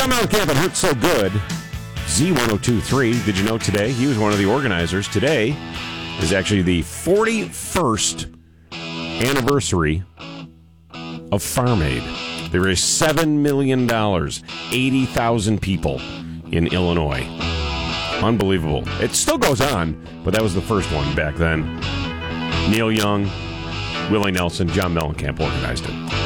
John Mellencamp and Hurt So Good. Z1023. Did you know today he was one of the organizers? Today is actually the 41st anniversary of Farm Aid. They raised $7 million, 80,000 people in Illinois. Unbelievable. It still goes on, but that was the first one back then. Neil Young, Willie Nelson, John Mellencamp organized it.